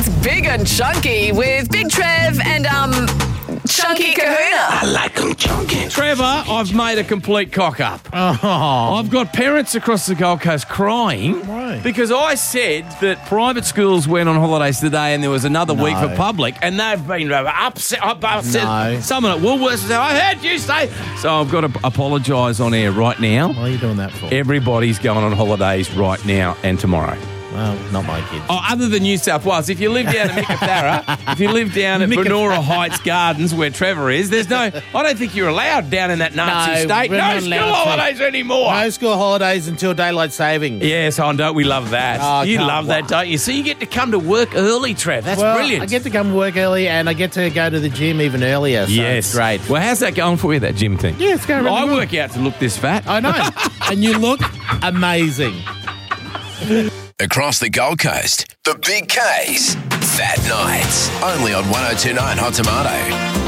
It's Big and Chunky with Big Trev and Chunky Kahuna. I like them chunky. Trevor, I've made a complete cock-up. Oh. I've got parents across the Gold Coast crying because I said that private schools went on holidays today and there was another week for public, and they've been upset. No. Someone at Woolworths said, I heard you say. So I've got to apologise on air right now. What are you doing that for? Everybody's going on holidays right now and tomorrow. Well, not my kids. Oh, other than New South Wales, if you live down in Mikathara, if you live down at Benora Heights Gardens where Trevor is, there's no. I don't think you're allowed down in that Nazi state. we're No not school allowed to. holidays anymore. No school holidays until daylight savings. Yes, don't we love that? Oh, You can't love that, wait. don't you? So you get to come to work early, Trev. That's Well, brilliant. I get to come work early and I get to go to the gym even earlier. So yes, it's great. Well, how's that going for you, that gym thing? Yeah, it's going really I well. work out to look this fat. I know. And you look amazing. Across the Gold Coast, the Big K's Fat Nights. Only on 102.9 Hot Tomato.